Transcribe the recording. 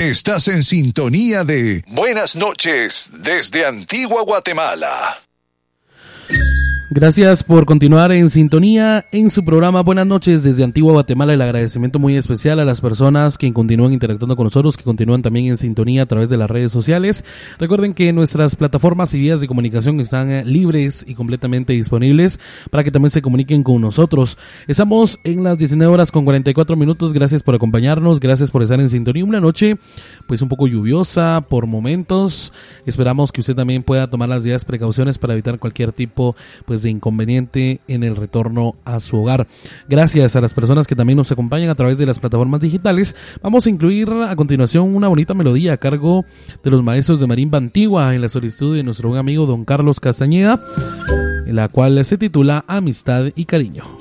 Estás en sintonía de Buenas noches desde Antigua Guatemala. Gracias por continuar en sintonía en su programa Buenas noches desde Antigua Guatemala. El agradecimiento muy especial a las personas que continúan interactuando con nosotros, que continúan también en sintonía a través de las redes sociales. Recuerden que nuestras plataformas y vías de comunicación están libres y completamente disponibles para que también se comuniquen con nosotros. Estamos en las 19:44. Gracias por acompañarnos, gracias por estar en sintonía. Una noche pues un poco lluviosa por momentos. Esperamos que usted también pueda tomar las debidas precauciones para evitar cualquier tipo pues de inconveniente en el retorno a su hogar. Gracias a las personas que también nos acompañan a través de las plataformas digitales. Vamos a incluir a continuación una bonita melodía a cargo de los maestros de marimba antigua en la solicitud de nuestro buen amigo don Carlos Castañeda, en la cual se titula Amistad y Cariño.